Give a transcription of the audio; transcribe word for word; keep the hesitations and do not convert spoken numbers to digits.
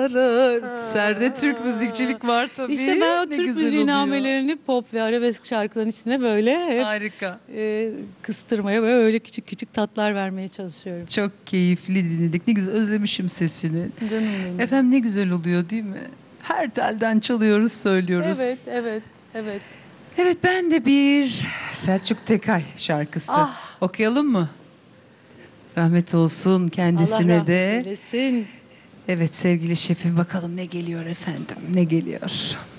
Tararararart. Serde Türk müzikçilik var tabii. İşte ben o Ne Türk güzel müziği oluyor. namelerini pop ve arabesk şarkıların içine böyle hep Harika. e, kıstırmaya ve öyle küçük küçük tatlar vermeye çalışıyorum. Çok keyifli dinledik. Ne güzel, özlemişim sesini. Canım benim. Efendim ne güzel oluyor değil mi? Her telden çalıyoruz, söylüyoruz. Evet, evet, evet. Evet, ben de bir Selçuk Tekay şarkısı Ah! okuyalım mı? Rahmet olsun Allah kendisine rahmet de. eylesin. Evet sevgili şefim, bakalım ne geliyor efendim, ne geliyor?